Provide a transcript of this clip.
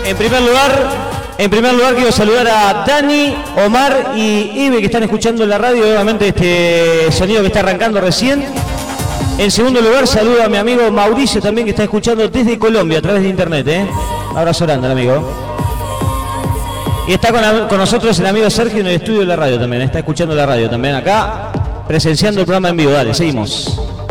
En primer lugar quiero saludar a Dani, Omar y Ibe que están escuchando la radio, obviamente este sonido que está arrancando recién. En segundo lugar saludo a mi amigo Mauricio también que está escuchando desde Colombia a través de internet. Un abrazo grande al amigo. Y está con nosotros el amigo Sergio en el estudio de la radio también, está escuchando la radio también acá, presenciando el programa en vivo. Dale, seguimos.